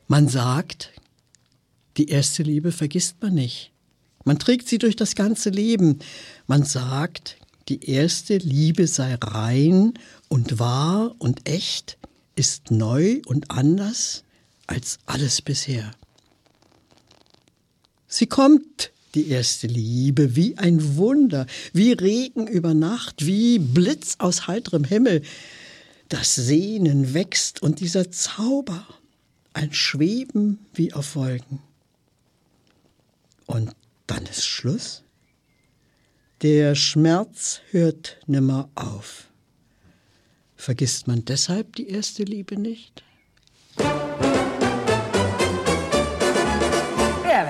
Man sagt, die erste Liebe vergisst man nicht. Man trägt sie durch das ganze Leben. Man sagt, die erste Liebe sei rein und wahr und echt, ist neu und anders als alles bisher. Sie kommt, die erste Liebe, wie ein Wunder, wie Regen über Nacht, wie Blitz aus heiterem Himmel. Das Sehnen wächst und dieser Zauber, ein Schweben wie auf Wolken. Und dann ist Schluss. Der Schmerz hört nimmer auf. Vergisst man deshalb die erste Liebe nicht?